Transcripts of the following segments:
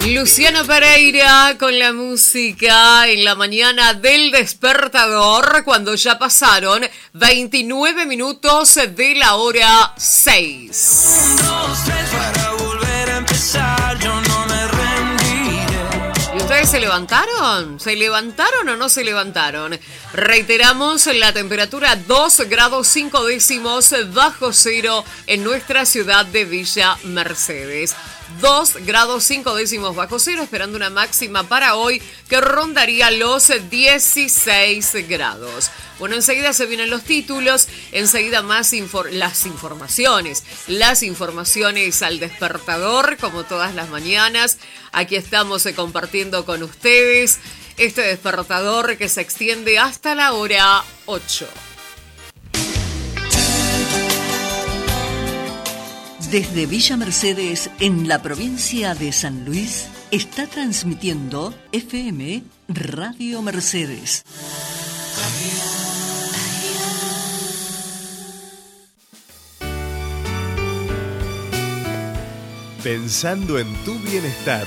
Luciano Pereira con la música en la mañana del despertador, cuando ya pasaron 29 minutos de la hora 6. 1, 2, 3 para volver a empezar, yo no me rendiré. ¿Y ustedes se levantaron? ¿Se levantaron o no se levantaron? Reiteramos, la temperatura 2 grados 5 décimos bajo cero en nuestra ciudad de Villa Mercedes. 2 grados 5 décimos bajo cero, esperando una máxima para hoy que rondaría los 16 grados. Bueno, enseguida se vienen los títulos, enseguida más las informaciones al despertador, como todas las mañanas. Aquí estamos compartiendo con ustedes este despertador que se extiende hasta la hora 8. Desde Villa Mercedes, en la provincia de San Luis, está transmitiendo FM Radio Mercedes. Pensando en tu bienestar.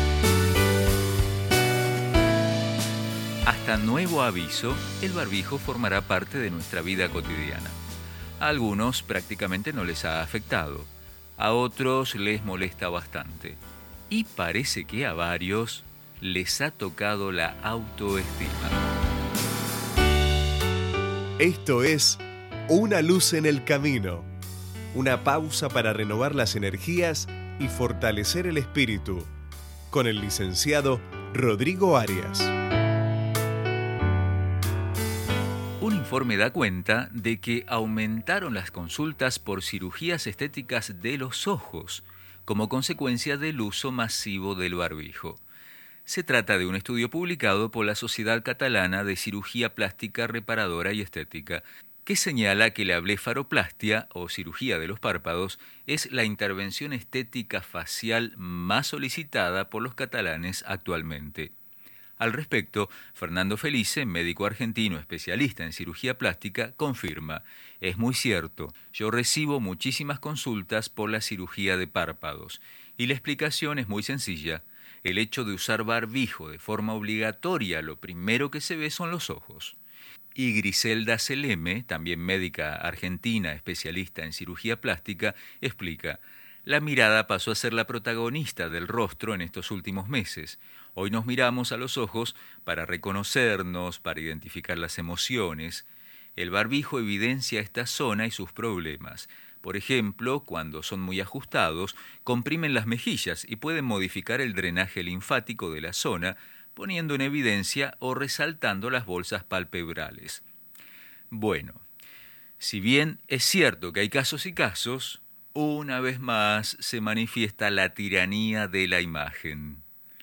Hasta nuevo aviso, el barbijo formará parte de nuestra vida cotidiana. A algunos prácticamente no les ha afectado. A otros les molesta bastante. Y parece que a varios les ha tocado la autoestima. Esto es Una luz en el camino. Una pausa para renovar las energías y fortalecer el espíritu. Con el licenciado Rodrigo Arias. Un informe da cuenta de que aumentaron las consultas por cirugías estéticas de los ojos como consecuencia del uso masivo del barbijo. Se trata de un estudio publicado por la Sociedad Catalana de Cirugía Plástica Reparadora y Estética, que señala que la blefaroplastia o cirugía de los párpados es la intervención estética facial más solicitada por los catalanes actualmente. Al respecto, Fernando Felice, médico argentino especialista en cirugía plástica, confirma: es muy cierto, yo recibo muchísimas consultas por la cirugía de párpados y la explicación es muy sencilla. El hecho de usar barbijo de forma obligatoria, lo primero que se ve son los ojos. Y Griselda Seleme, también médica argentina especialista en cirugía plástica, explica: la mirada pasó a ser la protagonista del rostro en estos últimos meses. Hoy nos miramos a los ojos para reconocernos, para identificar las emociones. El barbijo evidencia esta zona y sus problemas. Por ejemplo, cuando son muy ajustados, comprimen las mejillas y pueden modificar el drenaje linfático de la zona, poniendo en evidencia o resaltando las bolsas palpebrales. Bueno, si bien es cierto que hay casos y casos, una vez más se manifiesta la tiranía de la imagen.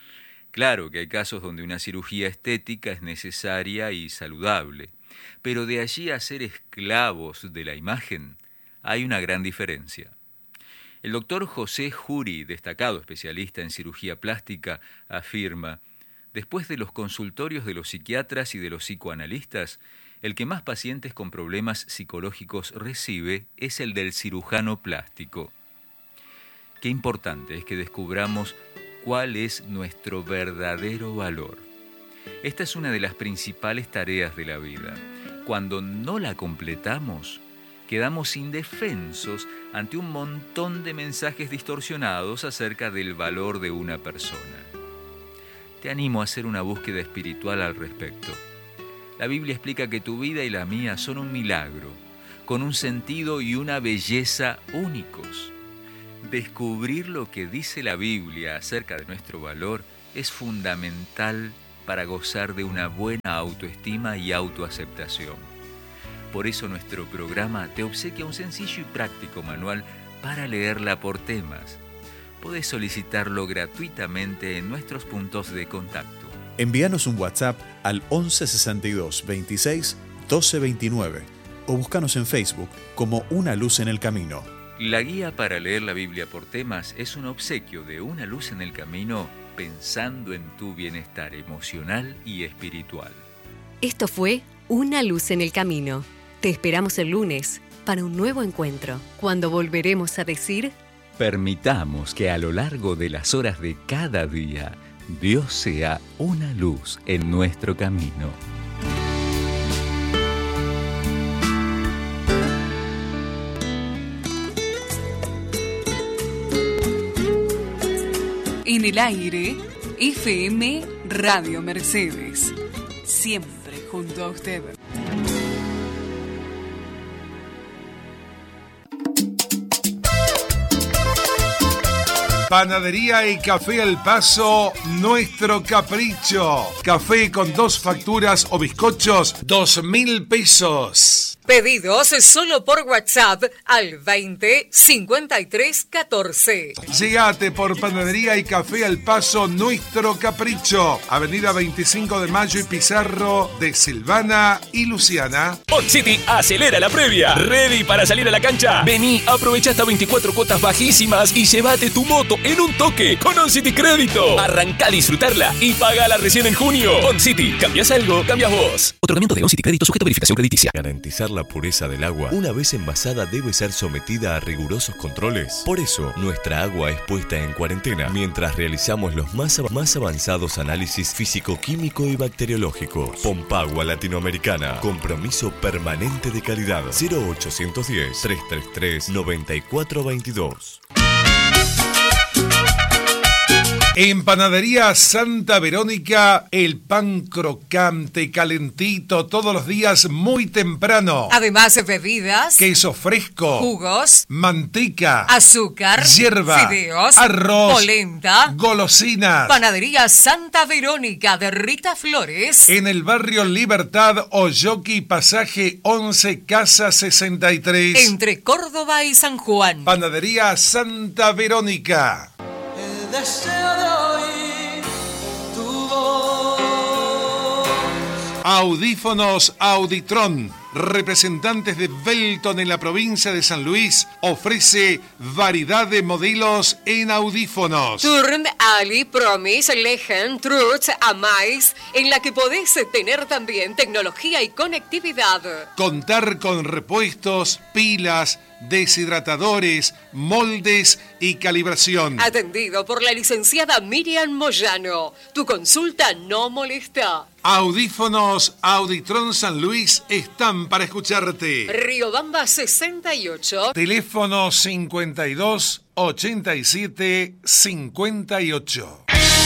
Claro que hay casos donde una cirugía estética es necesaria y saludable, pero de allí a ser esclavos de la imagen hay una gran diferencia. El doctor José Juri, destacado especialista en cirugía plástica, afirma: después de los consultorios de los psiquiatras y de los psicoanalistas, el que más pacientes con problemas psicológicos recibe es el del cirujano plástico. Qué importante es que descubramos cuál es nuestro verdadero valor. Esta es una de las principales tareas de la vida. Cuando no la completamos, quedamos indefensos ante un montón de mensajes distorsionados acerca del valor de una persona. Te animo a hacer una búsqueda espiritual al respecto. La Biblia explica que tu vida y la mía son un milagro, con un sentido y una belleza únicos. Descubrir lo que dice la Biblia acerca de nuestro valor es fundamental para gozar de una buena autoestima y autoaceptación. Por eso nuestro programa te obsequia un sencillo y práctico manual para leerla por temas. Podés solicitarlo gratuitamente en nuestros puntos de contacto. Envíanos un WhatsApp al 11 62 26 12 29 o búscanos en Facebook como Una Luz en el Camino. La guía para leer la Biblia por temas es un obsequio de Una Luz en el Camino, pensando en tu bienestar emocional y espiritual. Esto fue Una Luz en el Camino. Te esperamos el lunes para un nuevo encuentro, cuando volveremos a decir: Permitamos que a lo largo de las horas de cada día, Dios sea una luz en nuestro camino. En el aire, FM Radio Mercedes. Siempre junto a usted. Panadería y Café El Paso, nuestro capricho. Café con 2 facturas o bizcochos, 2.000 pesos. Pedidos solo por WhatsApp al 20 53 14. Llegate por Panadería y Café El Paso, nuestro capricho. Avenida 25 de Mayo y Pizarro de Silvana y Luciana. On City acelera la previa. ¿Ready para salir a la cancha? Vení, aprovecha hasta 24 cuotas bajísimas y llévate tu moto en un toque con On City Crédito. Arrancá a disfrutarla y pagala recién en junio. On City, cambias algo, cambias vos. Otorgamiento de On City Crédito sujeto a verificación crediticia. Garantizar la pureza del agua, una vez envasada, debe ser sometida a rigurosos controles. Por eso, nuestra agua es puesta en cuarentena mientras realizamos los más avanzados análisis físico-químico y bacteriológicos. Pompagua Latinoamericana, compromiso permanente de calidad. 0810-333-9422. En Panadería Santa Verónica, el pan crocante, calentito, todos los días muy temprano. Además, bebidas, queso fresco, jugos, manteca, azúcar, hierba, fideos, arroz, polenta, golosinas. Panadería Santa Verónica de Rita Flores. En el barrio Libertad, Oyoqui, pasaje 11, casa 63. Entre Córdoba y San Juan. Panadería Santa Verónica. El deseo de oír tu voz. Audífonos Auditron, representantes de Belton en la provincia de San Luis, ofrece variedad de modelos en audífonos. Turn, Ali, Promise, Legend, Truth, Amais, en la que podés tener también tecnología y conectividad. Contar con repuestos, pilas, deshidratadores, moldes y calibración. Atendido por la licenciada Miriam Moyano. Tu consulta no molesta. Audífonos Auditron San Luis están para escucharte. Riobamba 68. Teléfono 52 87 58.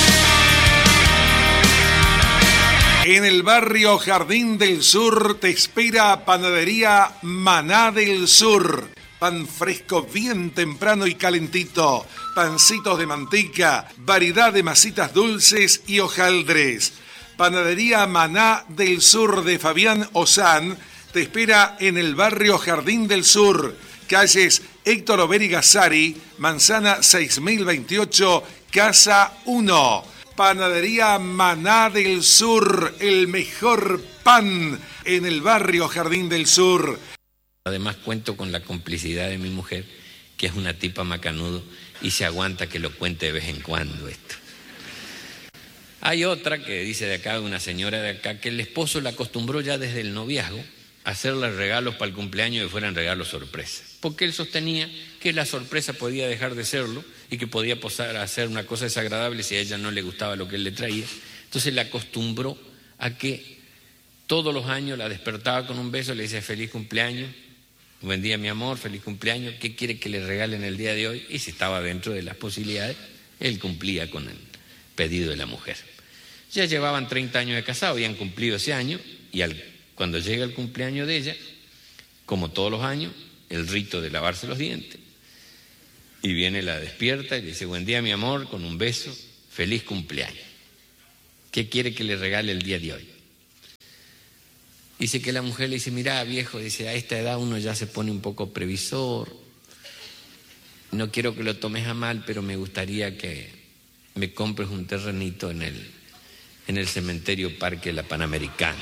En el barrio Jardín del Sur te espera Panadería Maná del Sur. Pan fresco bien temprano y calentito. Pancitos de manteca, variedad de masitas dulces y hojaldres. Panadería Maná del Sur de Fabián Ozán te espera en el barrio Jardín del Sur. Calles Héctor Overi Gazzari, Manzana 6028, Casa 1. Panadería Maná del Sur, el mejor pan en el barrio Jardín del Sur. Además cuento con la complicidad de mi mujer, que es una tipa macanudo y se aguanta que lo cuente de vez en cuando esto. Hay otra que dice de acá, una señora de acá, que el esposo la acostumbró ya desde el noviazgo a hacerle regalos para el cumpleaños que fueran regalos sorpresa, porque él sostenía que la sorpresa podía dejar de serlo y que podía pasar a hacer una cosa desagradable si a ella no le gustaba lo que él le traía. Entonces la acostumbró a que todos los años la despertaba con un beso, le decía feliz cumpleaños, buen día mi amor, feliz cumpleaños, ¿qué quiere que le regalen el día de hoy? Y si estaba dentro de las posibilidades, él cumplía con el pedido de la mujer. Ya llevaban 30 años de casado, habían cumplido ese año, y cuando llega el cumpleaños de ella, como todos los años, el rito de lavarse los dientes, y viene, la despierta y le dice buen día mi amor, con un beso, feliz cumpleaños. ¿Qué quiere que le regale el día de hoy? Dice que la mujer le dice, mirá viejo, dice, a esta edad uno ya se pone un poco previsor, no quiero que lo tomes a mal, pero me gustaría que me compres un terrenito en el cementerio Parque La Panamericana.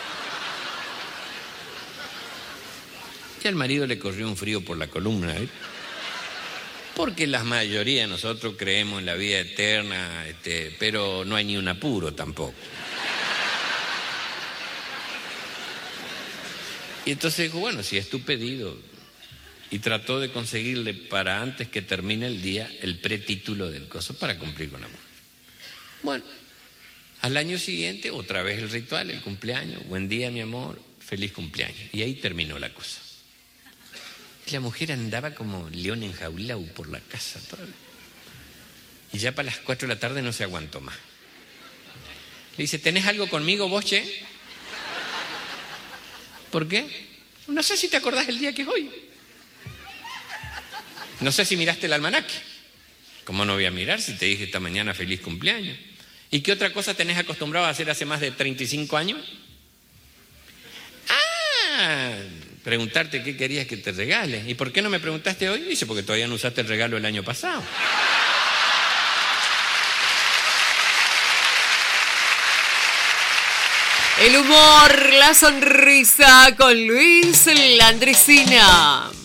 Y al marido le corrió un frío por la columna, ¿eh? Porque la mayoría de nosotros creemos en la vida eterna, pero no hay ni un apuro tampoco. Y entonces dijo, bueno, si es tu pedido, y trató de conseguirle para antes que termine el día el pretítulo del coso para cumplir con la mujer. Bueno, al año siguiente otra vez el ritual, el cumpleaños, buen día mi amor, feliz cumpleaños. Y ahí terminó la cosa. Y la mujer andaba como león enjaulado por la casa. Y ya para las 4 de la tarde no se aguantó más. Le dice, ¿tenés algo conmigo vos, che? ¿Por qué? No sé si te acordás el día que es hoy. No sé si miraste el almanaque. ¿Cómo no voy a mirar si te dije esta mañana feliz cumpleaños? ¿Y qué otra cosa tenés acostumbrado a hacer hace más de 35 años? Preguntarte qué querías que te regale. ¿Y por qué no me preguntaste hoy? Dice, porque todavía no usaste el regalo el año pasado. El humor, la sonrisa con Luis Landricina.